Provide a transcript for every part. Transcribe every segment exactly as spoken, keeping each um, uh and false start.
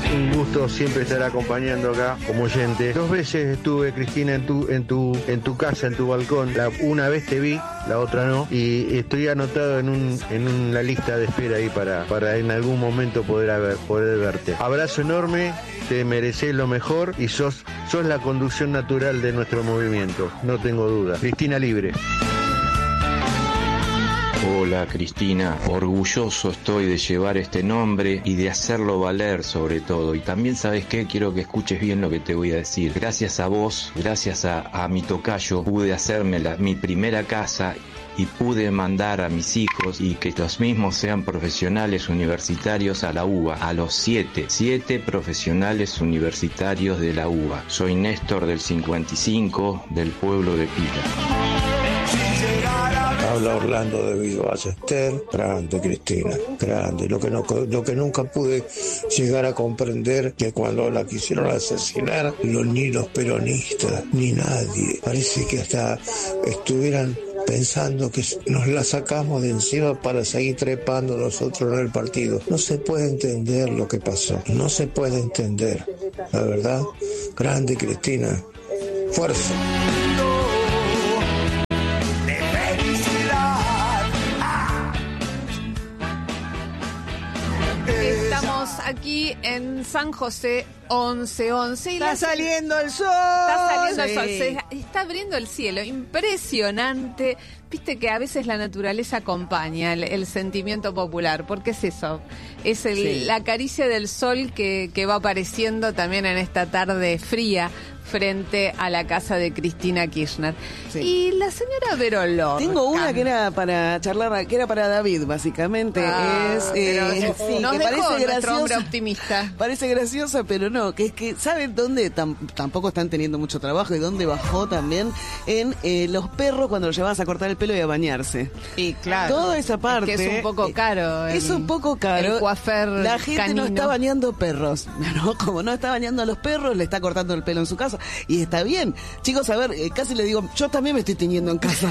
un gusto siempre estar acompañando acá como oyente. Dos veces estuve, Cristina, en tu, en tu, en tu casa, en tu balcón. La, una vez te vi, la otra no, y estoy anotado en un, en una lista de espera ahí para, para en algún momento poder haber, poder verte. Abrazo enorme, te mereces lo mejor y sos, sos la conducción natural de nuestro movimiento, no tengo duda. Cristina Libre. Hola Cristina, orgulloso estoy de llevar este nombre y de hacerlo valer sobre todo. Y también, ¿sabes qué? Quiero que escuches bien lo que te voy a decir. Gracias a vos, gracias a, a mi tocayo, pude hacerme la, mi primera casa y pude mandar a mis hijos y que los mismos sean profesionales universitarios a la U B A, a los siete, siete profesionales universitarios de la U B A. Soy Néstor del cincuenta y cinco, del pueblo de Pila. Habla Orlando de Vigo Ballester. Grande Cristina, grande. Lo que, no, lo que nunca pude llegar a comprender, que cuando la quisieron asesinar, los, ni los peronistas, ni nadie, parece que hasta estuvieran pensando que nos la sacamos de encima para seguir trepando nosotros en el partido. No se puede entender lo que pasó, no se puede entender, la verdad. Grande Cristina, fuerza. Aquí en San José once once. Y está la... saliendo el sol. Está saliendo sí. el sol. Se está abriendo el cielo. Impresionante. Viste que a veces la naturaleza acompaña el, el sentimiento popular. ¿Por qué es eso? Es el, sí. la caricia del sol que, que va apareciendo también en esta tarde fría frente a la casa de Cristina Kirchner. Sí. Y la señora Vero Lorca. Tengo una que era para charlar, que era para David, básicamente. Ah, es eh, sí, nos que dejó parece graciosa, hombre optimista. Parece graciosa, pero no, que es que ¿saben dónde tam, tampoco están teniendo mucho trabajo y dónde bajó también? En eh, los perros cuando los llevabas a cortar el pelo y a bañarse. Y claro. Toda esa parte. Es que es un poco caro. Es el, un poco caro. El coafer La gente canino. no está bañando perros. No, como no está bañando a los perros, le está cortando el pelo en su casa. Y está bien. Chicos, a ver, eh, casi le digo, yo también me estoy teñiendo en casa.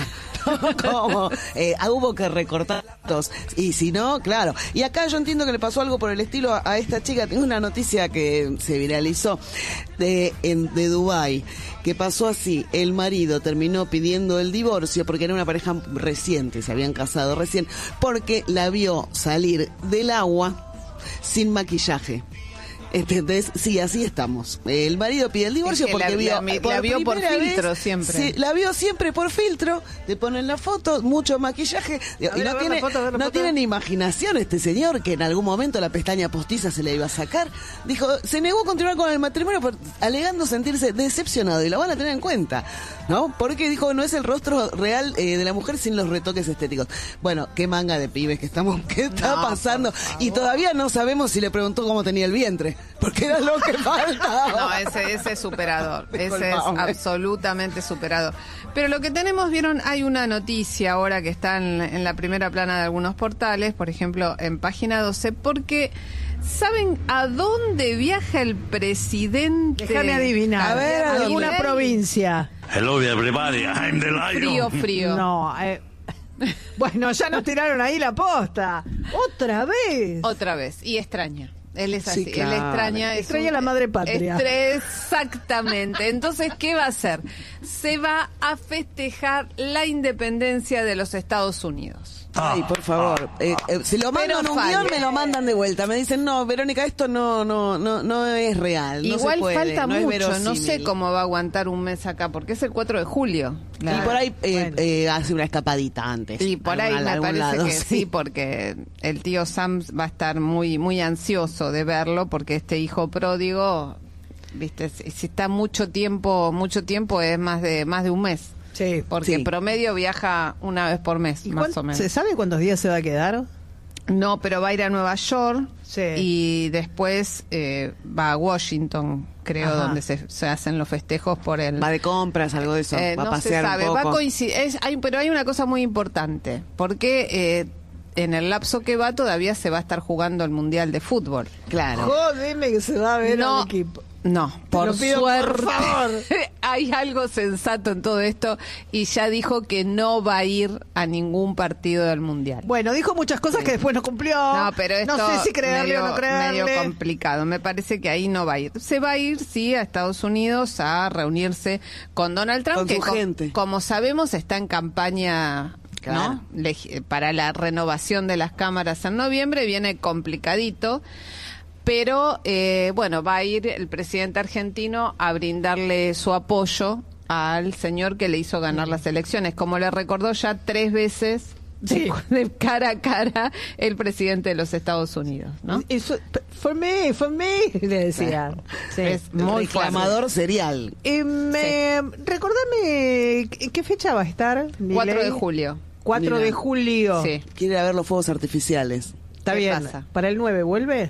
Como eh, hubo que recortar dos. Y si no, claro. Y acá yo entiendo que le pasó algo por el estilo a, a esta chica. Tengo una noticia que se viralizó de, en, de Dubái, que pasó así. El marido terminó pidiendo el divorcio porque era una pareja reciente, se habían casado recién, porque la vio salir del agua sin maquillaje. ¿Entendés? Sí, así estamos. El marido pide el divorcio es porque la, vio, la, por la vio por filtro vez, siempre. Sí, la vio siempre por filtro. Te ponen la foto, mucho maquillaje. Y ver, no, tiene, foto, no tiene ni imaginación este señor, que en algún momento la pestaña postiza se le iba a sacar. Dijo, se negó a continuar con el matrimonio por, alegando sentirse decepcionado. Y lo van a tener en cuenta, ¿no? Porque dijo, no es el rostro real eh, de la mujer sin los retoques estéticos. Bueno, qué manga de pibes que estamos, qué está no, pasando. Y todavía no sabemos si le preguntó cómo tenía el vientre. Porque era lo que faltaba. No, ese, ese es superador. Ese es absolutamente superador. Pero lo que tenemos, vieron, hay una noticia ahora que está en, en la primera plana de algunos portales, por ejemplo, en página doce, porque ¿saben a dónde viaja el presidente? Déjame adivinar. A ver, a alguna Milei. provincia. Hello everybody, I'm the lion. Frío, frío. No, eh... bueno, ya nos tiraron ahí la posta. Otra vez. Otra vez. Y extraña. Él es así, sí, claro. él extraña... Extraña un, la madre patria. Exactamente. Entonces, ¿qué va a hacer? Se va a festejar la independencia de los Estados Unidos. Ay, por favor. Eh, eh, si lo mandan Pero un falla. guión, me lo mandan de vuelta. Me dicen, no, Verónica, esto no no no no es real. No Igual se puede, falta no mucho. No sé cómo va a aguantar un mes acá, porque es el cuatro de julio. Claro. Y por ahí eh, bueno. eh, hace una escapadita antes. Y por ahí me parece lado, que sí. sí, porque el tío Sam va a estar muy muy ansioso de verlo, porque este hijo pródigo, viste, si está mucho tiempo, mucho tiempo es más de más de un mes. Sí, porque sí. en promedio viaja una vez por mes, más o menos. ¿Se sabe cuántos días se va a quedar? No, pero va a ir a Nueva York sí. y después eh, va a Washington, creo, Ajá. donde se, se hacen los festejos por el... Va de compras, algo de eso, eh, va no a pasear se sabe. un poco. Va a coincidir, es, hay, pero hay una cosa muy importante, porque eh, en el lapso que va todavía se va a estar jugando el Mundial de Fútbol. Claro. Jódeme que se va a ver no, al equipo. No, por lo pido, suerte por favor. hay algo sensato en todo esto y ya dijo que no va a ir a ningún partido del Mundial. Bueno, dijo muchas cosas que después no cumplió. No, pero esto no sé si creerle medio, o no creerle. medio complicado. Me parece que ahí no va a ir. Se va a ir, sí, a Estados Unidos a reunirse con Donald Trump, Con que su co- gente. como sabemos está en campaña, Claro. ¿no? Legi- para la renovación de las cámaras en noviembre. Viene complicadito. Pero, eh, bueno, va a ir el presidente argentino a brindarle su apoyo al señor que le hizo ganar las elecciones, como le recordó ya tres veces de, Sí. de cara a cara el presidente de los Estados Unidos, ¿no? Eso, for me, for me, le decía. Sí. Es muy Reclamador serial. Eh, me- Recordame, ¿en qué fecha va a estar? cuatro de Milei? julio. cuatro Mira. de julio. Sí. Quiere ir a ver los fuegos artificiales. Está ¿Qué bien. pasa? ¿Para el nueve vuelve?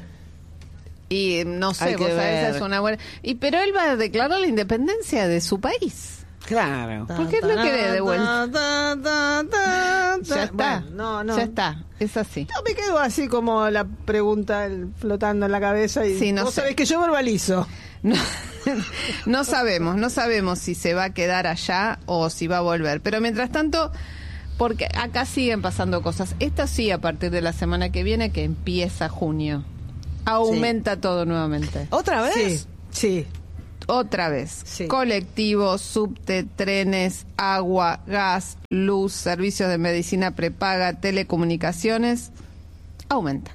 Y no sé, Hay que vos sabés, ver. esa es una buena... Y, pero él va a declarar la independencia de su país. Claro. ¿Por qué lo quiere de vuelta? Ta, ta, ta, ta, Ya ta. está. Bueno, no, no. Ya está. Es así. No, me quedo así como la pregunta el- flotando en la cabeza y Sí, no vos sé. sabés que yo verbalizo. No, no sabemos, no sabemos si se va a quedar allá o si va a volver. Pero mientras tanto, porque acá siguen pasando cosas. Esto sí, a partir de la semana que viene, que empieza junio, aumenta todo nuevamente. ¿Otra vez? Sí, sí. Otra vez. Sí. Colectivos, subte, trenes, agua, gas, luz, servicios de medicina prepaga, telecomunicaciones, aumentan.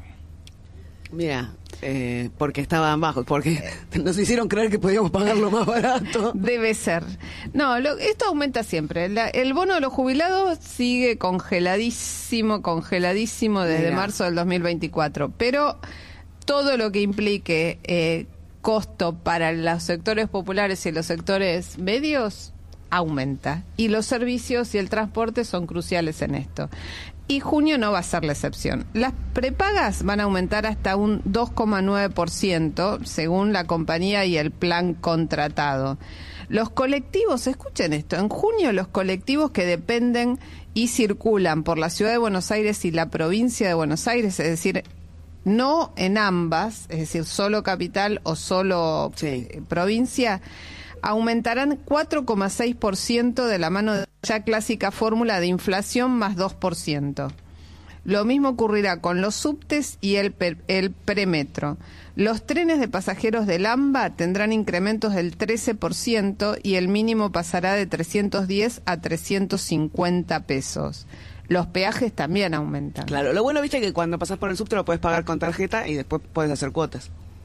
Mira, eh, porque estaban bajos, porque nos hicieron creer que podíamos pagarlo más barato. Debe ser. No, lo- esto aumenta siempre. La- el bono de los jubilados sigue congeladísimo, congeladísimo desde Mira. marzo del dos mil veinticuatro. Pero todo lo que implique eh, costo para los sectores populares y los sectores medios aumenta. Y los servicios y el transporte son cruciales en esto. Y junio no va a ser la excepción. Las prepagas van a aumentar hasta un dos coma nueve por ciento según la compañía y el plan contratado. Los colectivos, escuchen esto, en junio los colectivos que dependen y circulan por la ciudad de Buenos Aires y la provincia de Buenos Aires, es decir, no en ambas, es decir, solo capital o solo Sí. eh, provincia, aumentarán cuatro coma seis por ciento de la mano de ya clásica fórmula de inflación más dos por ciento. Lo mismo ocurrirá con los subtes y el, per- el premetro. Los trenes de pasajeros del AMBA tendrán incrementos del trece por ciento y el mínimo pasará de trescientos diez a trescientos cincuenta pesos. Los peajes también aumentan. Claro, lo bueno, viste, que cuando pasás por el subte lo puedes pagar con tarjeta y después puedes hacer cuotas.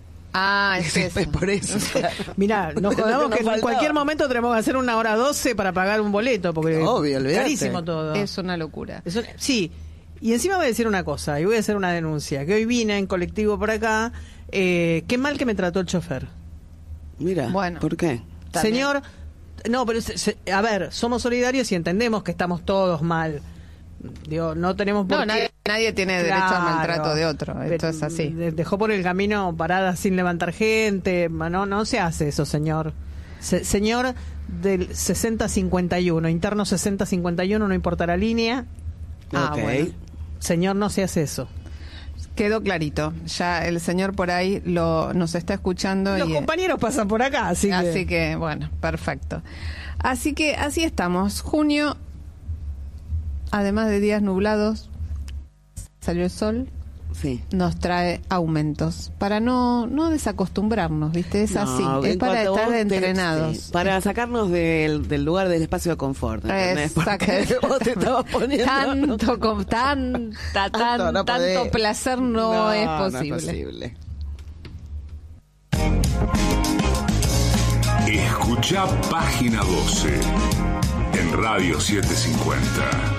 Ah, es eso. Es por eso. claro. Mirá, nos jodamos Nos que en faltaba. cualquier momento tenemos que hacer una hora doce para pagar un boleto, porque Obvio, olvidate. carísimo todo. Es una locura. Es un- sí, y encima voy a decir una cosa, y voy a hacer una denuncia, que hoy vine en colectivo por acá, eh, qué mal que me trató el chofer. Mira, Bueno. ¿por qué? También. Señor, no, pero se- se- a ver, somos solidarios y entendemos que estamos todos mal. Digo, no tenemos por No, qué- nadie, nadie tiene derecho al Claro. maltrato de otro. Esto De- es así. de- Dejó por el camino parada sin levantar gente. No, no se hace eso, señor. Se- señor del sesenta cincuenta y uno, interno sesenta cincuenta y uno, no importa la línea. Ah, Ok. bueno. Señor, no se hace eso. Quedó clarito. Ya el señor por ahí lo nos está escuchando. Los y, compañeros pasan por acá, así, así que... que, bueno, perfecto. Así que así estamos. Junio, además de días nublados, salió el sol, Sí. nos trae aumentos. Para no, no desacostumbrarnos, ¿viste? Es No, así. en Es para cuanto estar vos te- entrenados. sí, para sacarnos del, del lugar del espacio de confort. ¿entendés? Porque Exacto. vos te estabas poniendo... Tanto, con, tanta, tan, Tanto no tanto podés. placer no, No, es no posible. posible. Escucha Página doce en Radio setecientos cincuenta.